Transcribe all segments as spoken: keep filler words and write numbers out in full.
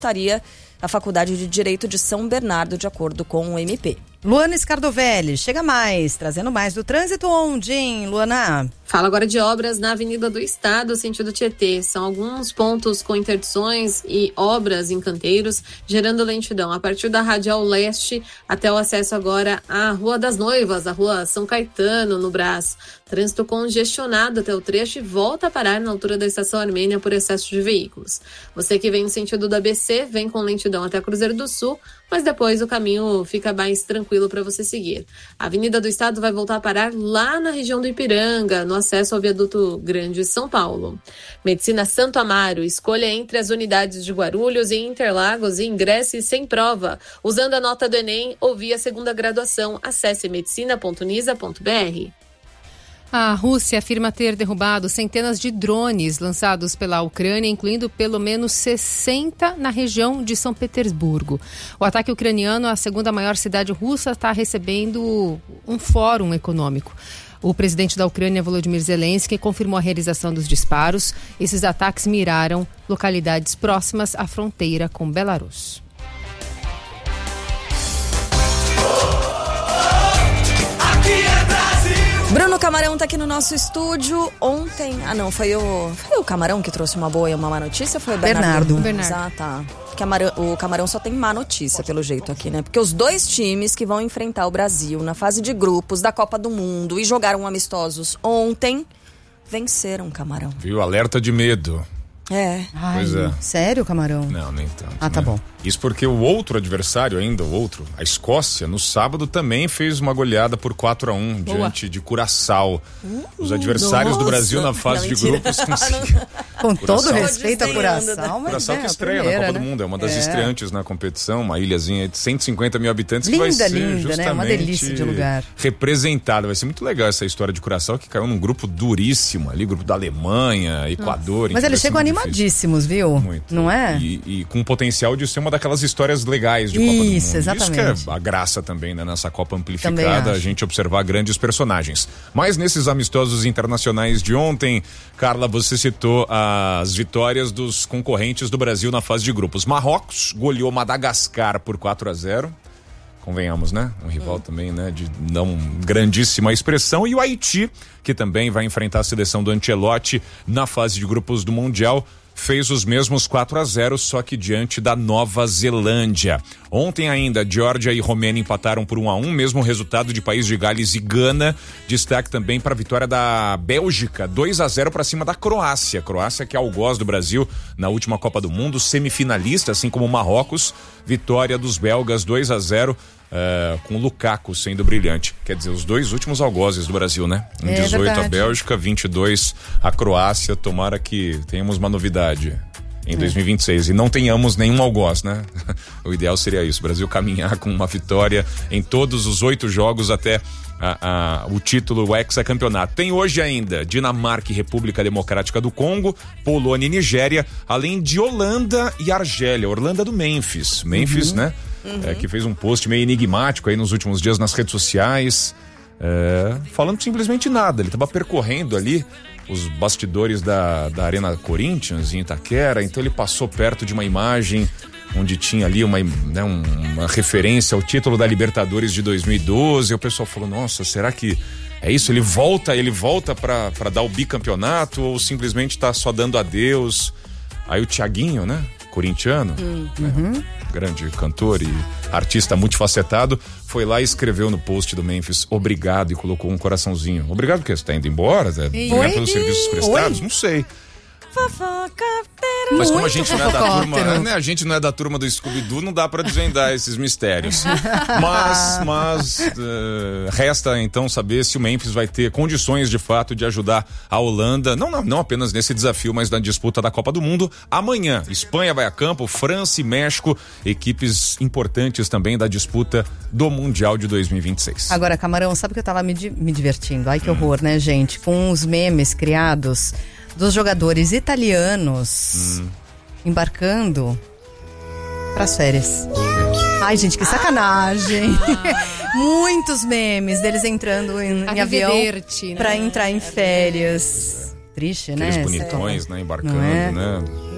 estaria a Faculdade de Direito de São Bernardo, de acordo com o M P. Luana Scardovelli, chega mais, trazendo mais do trânsito onde, hein, Luana? Fala agora de obras na Avenida do Estado, sentido Tietê. São alguns pontos com interdições e obras em canteiros, gerando lentidão. A partir da Radial Leste até o acesso agora à Rua das Noivas, a Rua São Caetano, no Brás. Trânsito congestionado até o trecho e volta a parar na altura da Estação Armênia por excesso de veículos. Você que vem no sentido da A B C, vem com lentidão até Cruzeiro do Sul, mas depois o caminho fica mais tranquilo para você seguir. A Avenida do Estado vai voltar a parar lá na região do Ipiranga, no acesso ao Viaduto Grande São Paulo. Medicina Santo Amaro, escolha entre as unidades de Guarulhos e Interlagos e ingresse sem prova, usando a nota do Enem ou via segunda graduação. Acesse medicina ponto nisa ponto b r. A Rússia afirma ter derrubado centenas de drones lançados pela Ucrânia, incluindo pelo menos sessenta na região de São Petersburgo. O ataque ucraniano à segunda maior cidade russa está recebendo um fórum econômico. O presidente da Ucrânia, Volodymyr Zelensky, confirmou a realização dos disparos. Esses ataques miraram localidades próximas à fronteira com Belarus. Bruno Camarão tá aqui no nosso estúdio. Ontem, ah não, foi o foi o Camarão que trouxe uma boa e uma má notícia? Foi o Bernardo? Bernardo. Bernardo. Ah, tá. Camarão, o Camarão só tem má notícia, pelo jeito aqui, né? Porque os dois times que vão enfrentar o Brasil na fase de grupos da Copa do Mundo e jogaram amistosos ontem, venceram, Camarão. Viu? Alerta de medo. É. Ai, Pois é. sério, Camarão? Não, nem tanto. Ah, tá né? bom. Isso porque o outro adversário ainda, o outro, a Escócia, no sábado também fez uma goleada por quatro a um diante de Curaçao. Uh, Os adversários nossa. do Brasil na fase Não, de grupos conseguiram. Com todo Curaçao. respeito a Curaçao, mas Curaçao é, que a estreia primeira, na Copa né? do Mundo, é uma das É. estreantes na competição, uma ilhazinha de cento e cinquenta mil habitantes Linda, que vai ser linda, justamente né? Uma delícia de lugar. representada. Vai ser muito legal essa história de Curaçao, que caiu num grupo duríssimo ali, grupo da Alemanha, Equador. Mas então vai eles ser chegam muito difícil. animadíssimos, viu? Muito. Não é? E, e com potencial de ser uma daquelas histórias legais de Copa do Mundo. Isso, exatamente. Isso que é a graça também, né? Nessa Copa Também amplificada, acho. a gente observar grandes personagens. Mas nesses amistosos internacionais de ontem, Carla, você citou as vitórias dos concorrentes do Brasil na fase de grupos. Marrocos goleou Madagascar por quatro a zero. Convenhamos, né? Um rival hum. também, né? De não grandíssima expressão. E o Haiti, que também vai enfrentar a seleção do Ancelotti na fase de grupos do Mundial, fez os mesmos quatro a zero, só que diante da Nova Zelândia. Ontem ainda, Geórgia e Romênia empataram por um a um, mesmo resultado de País de Gales e Gana. Destaque também para a vitória da Bélgica, dois a zero para cima da Croácia. Croácia que é algoz do Brasil na última Copa do Mundo, semifinalista, assim como o Marrocos. Vitória dos belgas, dois a zero. Uh, com o Lukaku sendo brilhante. Quer dizer, os dois últimos algozes do Brasil, né? Em é dezoito verdade. a Bélgica, vinte e dois a Croácia. Tomara que tenhamos uma novidade em é. dois mil e vinte e seis e não tenhamos nenhum algoz, né? O ideal seria isso, o Brasil caminhar com uma vitória em todos os oito jogos até A, a, o título, o hexacampeonato. Tem hoje ainda Dinamarca e República Democrática do Congo, Polônia e Nigéria, além de Holanda e Argélia. Holanda do Memphis. Memphis, uhum. né? Uhum. É, que fez um post meio enigmático aí nos últimos dias nas redes sociais, é, falando simplesmente nada. Ele estava percorrendo ali os bastidores da, da Arena Corinthians em Itaquera, então ele passou perto de uma imagem onde tinha ali uma, né, uma referência ao título da Libertadores de dois mil e doze, e o pessoal falou, nossa, será que é isso? Ele volta, ele volta pra, pra dar o bicampeonato ou simplesmente tá só dando adeus? Aí o Thiaguinho, né, corintiano, uhum. né, grande cantor e artista multifacetado, foi lá e escreveu no post do Memphis, obrigado, e colocou um coraçãozinho. Obrigado porque você tá indo embora? É, obrigado pelos serviços prestados? Oi? Não sei. Fofocateiro. Mas como a Muito gente não é da fofocóptero. turma, né? A gente não é da turma do Scooby-Doo, não dá pra desvendar esses mistérios. Mas, mas uh, resta então saber se o Memphis vai ter condições de fato de ajudar a Holanda, não, não, não apenas nesse desafio, mas na disputa da Copa do Mundo. Amanhã, Espanha vai a campo, França e México, equipes importantes também da disputa do Mundial de dois mil e vinte e seis. Agora, Camarão, sabe que eu tava me, di- me divertindo? Ai, que horror, né, gente? Com os memes criados dos jogadores italianos hum. embarcando pras férias. Ai, gente, que sacanagem. Ah. Muitos memes deles entrando em, em avião né? pra entrar em férias. Triste, Aqueles né? bonitões, né? Embarcando, Não é? né?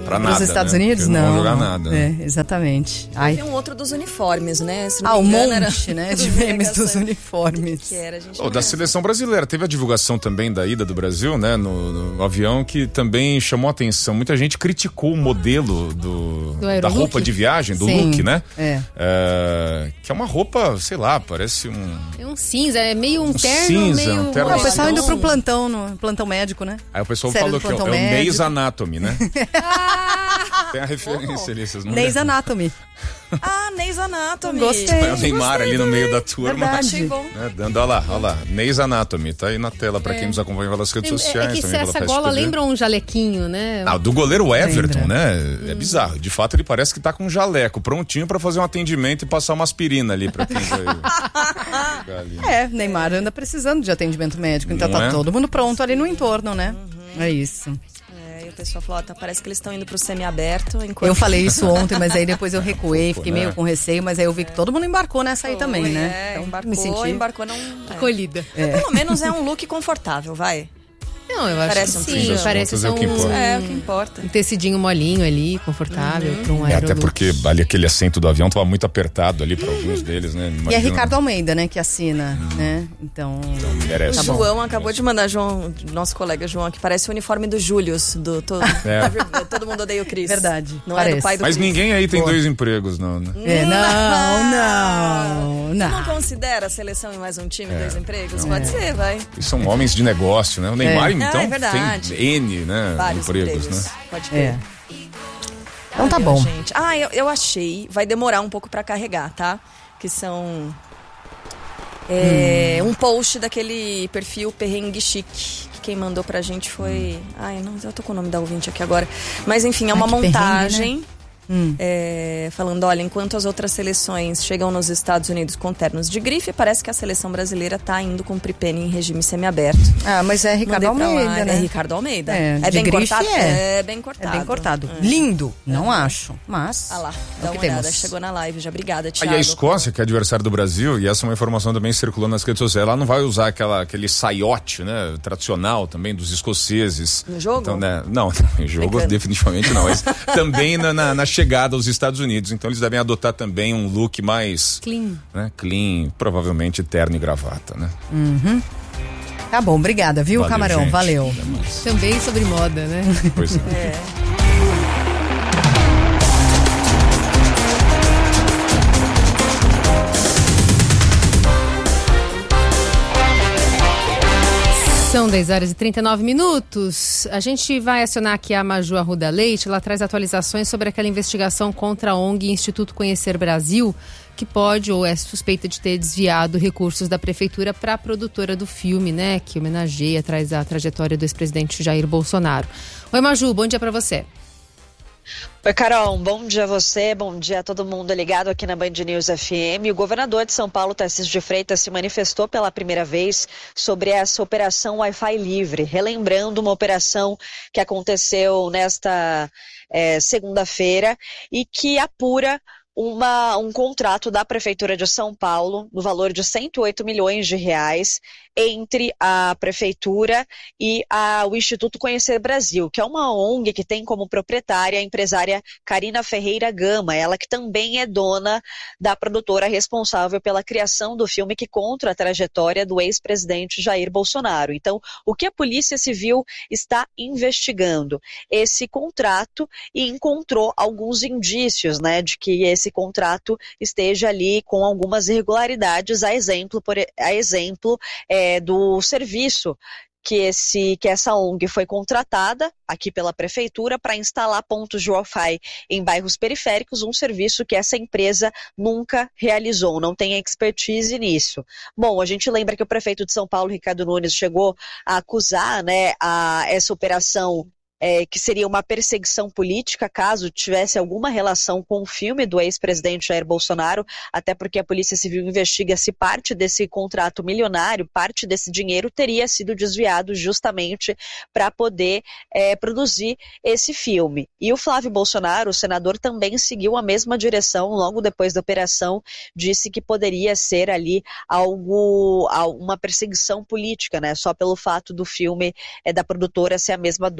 Pra Para nada, os Estados né? Unidos, Porque não. não vão jogar nada. É, exatamente. Ai. Tem um outro dos uniformes, né? Se não Ah, me um engano, monte, era... né, de memes dos uniformes. Que era, a gente Oh, não da lembra. seleção brasileira, teve a divulgação também da ida do Brasil, né, no, no avião, que também chamou a atenção. Muita gente criticou o modelo do, Do da aerolook? roupa de viagem, do Sim, look, né? é. É, que é uma roupa, sei lá, parece um... É um cinza, é meio um, Um terno, cinza, meio... um terno Não, o pessoal indo Sim. pro plantão, no plantão médico, né? Aí o pessoal Sério, falou do que é, o- é plantão o Ney's médico. Anatomy, né? Tem a referência ali, vocês não Ney's lembram? Anatomy. Ah, Ney's Anatomy. Gostei. É o Neymar ali no meio da turma. Verdade. Achei bom. Né, dando, olha lá, olha lá, Ney's Anatomy, tá aí na tela pra quem nos acompanha pelas redes É, sociais. é que também pela essa Fast gola T V. lembra um jalequinho, né? Ah, do goleiro Everton, Lembra. né? É bizarro. De fato, ele parece que tá com um jaleco prontinho pra fazer um atendimento e passar uma aspirina ali pra quem vai pegar ali. É, Neymar anda precisando de atendimento médico, então Não tá é? todo mundo pronto ali no entorno, né? É isso. É, e o pessoal falou, ó, tá, parece que eles estão indo pro semiaberto. Enquanto... Eu falei isso ontem, mas aí depois eu recuei, fiquei né? meio com receio, mas aí eu vi que todo mundo embarcou nessa aí também, Foi, né? É, Então, embarcou, me senti... embarcou não... É. Acolhida. Pelo menos é um look confortável, vai. Não, eu acho Parece um que sim. fim das Parece contas, ser é o que um, importa. É, o que importa. um tecidinho molinho ali, confortável, pra um É, aerolook. até porque ali aquele assento do avião tava muito apertado ali pra alguns deles, né? E é Imagina- Ricardo Almeida, né, que assina, né? Então... O Merece. Tá bom. João acabou de mandar, João, nosso colega João, que parece o uniforme do Július, do todo, É. todo mundo odeia o Chris. Verdade, Não é parece. do pai do Mas Chris. ninguém aí tem Boa. dois empregos, não, né? É, não, não, Você não não. considera a seleção em mais um time, dois empregos? Pode ser, vai. E são homens de negócio, né? O Neymar, É. então, Ah, é verdade. tem N, né? Vários empregos, empregos. né? Pode ter. É. Então tá Olha, bom. Gente. Ah, eu, eu achei. Vai demorar um pouco pra carregar, tá? Que são. É, Hum. Um post daquele perfil Perrengue Chique. Que quem mandou pra gente foi. Ai, não, eu tô com o nome da ouvinte aqui agora. Mas enfim, é uma Ai, que perrengue, montagem. Hum. É, falando, olha, enquanto as outras seleções chegam nos Estados Unidos com ternos de grife, parece que a seleção brasileira tá indo com tripene em regime semiaberto. Ah, mas é Ricardo Mandei pra lá, Almeida, né? É Ricardo Almeida. É, de bem grife cortado? é. É bem cortado. É bem cortado. É. Lindo, não acho, mas... Ah lá, é dá o que uma olhada. temos. Chegou na live já. Obrigada, Ah, Thiago. e a Escócia, que é adversário do Brasil, e essa é uma informação também circulando nas redes sociais, ela não vai usar aquela, aquele saiote, né, tradicional também dos escoceses. No jogo? Então, né, não, em jogo Brincando. definitivamente não, mas também na, na, na chegada aos Estados Unidos. Então eles devem adotar também um look mais Clean. né, clean, provavelmente terno e gravata, né? Tá bom, obrigada, viu, Valeu, Camarão? gente. Valeu. Até mais. Também sobre moda, né? Pois é. É. São dez horas e trinta e nove minutos. A gente vai acionar aqui a Maju Arruda Leite. Ela traz atualizações sobre aquela investigação contra a O N G Instituto Conhecer Brasil, que pode ou é suspeita de ter desviado recursos da prefeitura para a produtora do filme, né? Que homenageia, traz a trajetória do ex-presidente Jair Bolsonaro. Oi, Maju, bom dia para você. Oi, Carol, bom dia a você, bom dia a todo mundo ligado aqui na Band News F M. O governador de São Paulo, Tarcísio de Freitas, se manifestou pela primeira vez sobre essa operação Wi-Fi livre, relembrando uma operação que aconteceu nesta é, segunda-feira e que apura Uma, um contrato da Prefeitura de São Paulo no valor de cento e oito milhões de reais entre a Prefeitura e a, o Instituto Conhecer Brasil, que é uma O N G que tem como proprietária a empresária Karina Ferreira Gama, ela que também é dona da produtora responsável pela criação do filme que conta a trajetória do ex-presidente Jair Bolsonaro. Então, o que a Polícia Civil está investigando? Esse contrato e encontrou alguns indícios, né, de que esse Esse contrato esteja ali com algumas irregularidades, a exemplo, por, a exemplo é, do serviço que, esse, que essa O N G foi contratada aqui pela Prefeitura para instalar pontos de Wi-Fi em bairros periféricos, um serviço que essa empresa nunca realizou, não tem expertise nisso. Bom, a gente lembra que o prefeito de São Paulo, Ricardo Nunes, chegou a acusar, né, a, essa operação É, que seria uma perseguição política caso tivesse alguma relação com o filme do ex-presidente Jair Bolsonaro, até porque a Polícia Civil investiga se parte desse contrato milionário, parte desse dinheiro teria sido desviado justamente para poder é, produzir esse filme. E o Flávio Bolsonaro, o senador, também seguiu a mesma direção logo depois da operação, disse que poderia ser ali algo, uma perseguição política, né, só pelo fato do filme é, da produtora ser a mesma dona, enfim,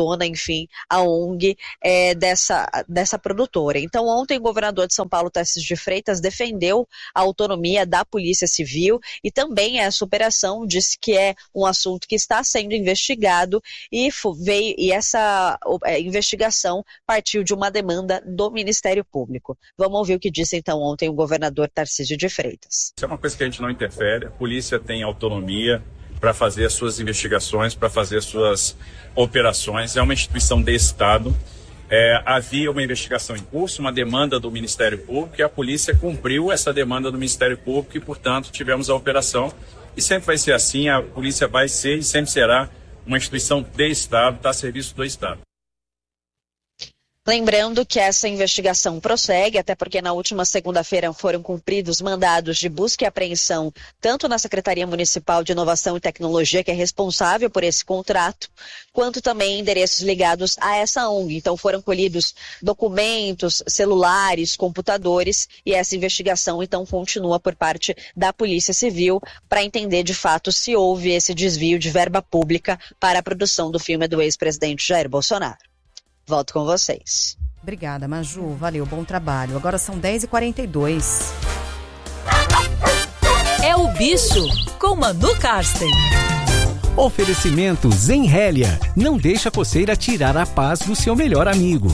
enfim, a O N G é, dessa, dessa produtora. Então, ontem o governador de São Paulo, Tarcísio de Freitas, defendeu a autonomia da Polícia Civil e também essa operação, disse que é um assunto que está sendo investigado e, veio, e essa é, investigação partiu de uma demanda do Ministério Público. Vamos ouvir o que disse então ontem o governador Tarcísio de Freitas. Isso é uma coisa que a gente não interfere, a polícia tem autonomia para fazer as suas investigações, para fazer as suas operações, é uma instituição de Estado. É, havia uma investigação em curso, uma demanda do Ministério Público, e a polícia cumpriu essa demanda do Ministério Público e, portanto, tivemos a operação. E sempre vai ser assim, a polícia vai ser e sempre será uma instituição de Estado, está a serviço do Estado. Lembrando que essa investigação prossegue, até porque na última segunda-feira foram cumpridos mandados de busca e apreensão, tanto na Secretaria Municipal de Inovação e Tecnologia, que é responsável por esse contrato, quanto também endereços ligados a essa O N G. Então foram colhidos documentos, celulares, computadores, e essa investigação então continua por parte da Polícia Civil para entender de fato se houve esse desvio de verba pública para a produção do filme do ex-presidente Jair Bolsonaro. Volto com vocês. Obrigada, Maju. Valeu, bom trabalho. Agora são dez e quarenta e dois. É o Bicho, com Manu Karsten. Oferecimento Zenrélia. Não deixa a coceira tirar a paz do seu melhor amigo.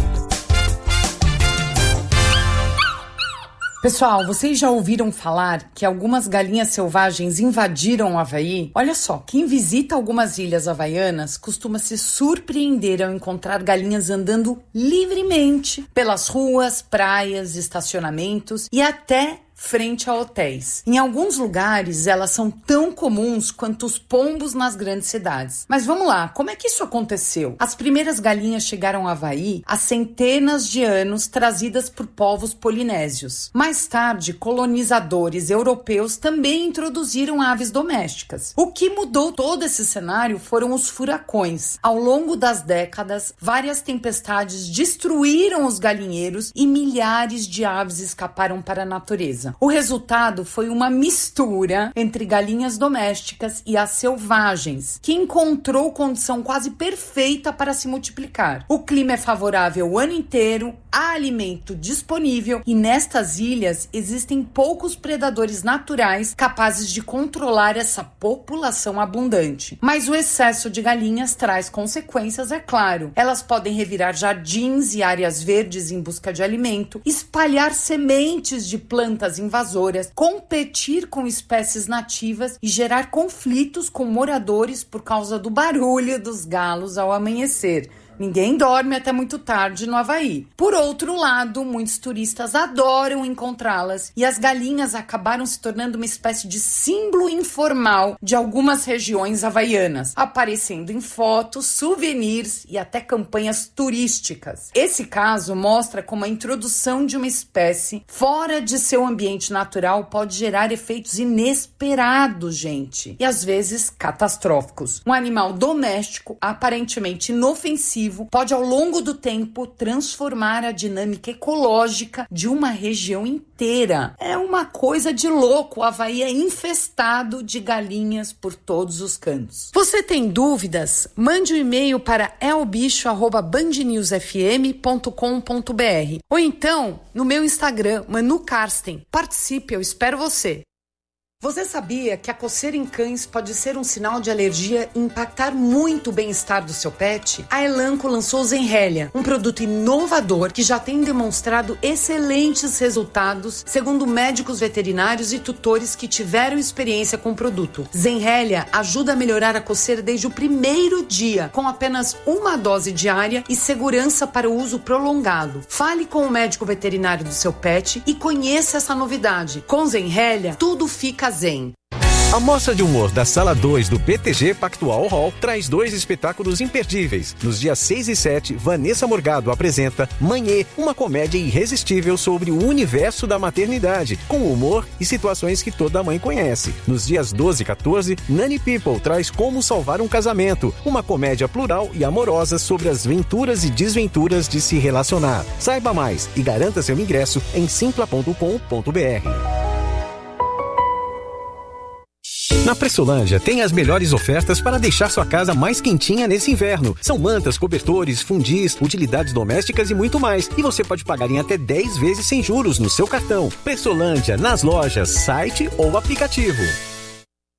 Pessoal, vocês já ouviram falar que algumas galinhas selvagens invadiram o Havaí? Olha só, quem visita algumas ilhas havaianas costuma se surpreender ao encontrar galinhas andando livremente pelas ruas, praias, estacionamentos e até frente a hotéis. Em alguns lugares, elas são tão comuns quanto os pombos nas grandes cidades. Mas vamos lá, como é que isso aconteceu? As primeiras galinhas chegaram ao Havaí há centenas de anos, trazidas por povos polinésios. Mais tarde, colonizadores europeus também introduziram aves domésticas. O que mudou todo esse cenário foram os furacões. Ao longo das décadas, várias tempestades destruíram os galinheiros e milhares de aves escaparam para a natureza. O resultado foi uma mistura entre galinhas domésticas e as selvagens, que encontrou condição quase perfeita para se multiplicar. O clima é favorável o ano inteiro, há alimento disponível e nestas ilhas existem poucos predadores naturais capazes de controlar essa população abundante. Mas o excesso de galinhas traz consequências, é claro. Elas podem revirar jardins e áreas verdes em busca de alimento, espalhar sementes de plantas invasoras, competir com espécies nativas e gerar conflitos com moradores por causa do barulho dos galos ao amanhecer. Ninguém dorme até muito tarde no Havaí. Por outro lado, muitos turistas adoram encontrá-las e as galinhas acabaram se tornando uma espécie de símbolo informal de algumas regiões havaianas, aparecendo em fotos, souvenirs e até campanhas turísticas. Esse caso mostra como a introdução de uma espécie fora de seu ambiente natural pode gerar efeitos inesperados, gente, e às vezes catastróficos. Um animal doméstico, aparentemente inofensivo, pode ao longo do tempo transformar a dinâmica ecológica de uma região inteira. É uma coisa de louco. O Havaí é infestado de galinhas por todos os cantos. Você tem dúvidas? Mande um e-mail para elbicho arroba band news f m ponto com ponto b r ou então no meu Instagram, Manu Karsten. Participe, eu espero você. Você sabia que a coceira em cães pode ser um sinal de alergia e impactar muito o bem-estar do seu pet? A Elanco lançou o Zenrélia, um produto inovador que já tem demonstrado excelentes resultados, segundo médicos veterinários e tutores que tiveram experiência com o produto. Zenrélia ajuda a melhorar a coceira desde o primeiro dia, com apenas uma dose diária e segurança para o uso prolongado. Fale com o médico veterinário do seu pet e conheça essa novidade. Com Zenrélia, tudo fica zen. A Mostra de Humor da Sala dois do P T G Pactual Hall traz dois espetáculos imperdíveis. Nos dias seis e sete, Vanessa Morgado apresenta Manhê, uma comédia irresistível sobre o universo da maternidade, com humor e situações que toda mãe conhece. Nos dias doze e quatorze, Nani People traz Como Salvar um Casamento, uma comédia plural e amorosa sobre as venturas e desventuras de se relacionar. Saiba mais e garanta seu ingresso em simpla ponto com ponto b r. Na Pressolândia tem as melhores ofertas para deixar sua casa mais quentinha nesse inverno. São mantas, cobertores, fundis, utilidades domésticas e muito mais. E você pode pagar em até dez vezes sem juros no seu cartão. Pressolândia, nas lojas, site ou aplicativo.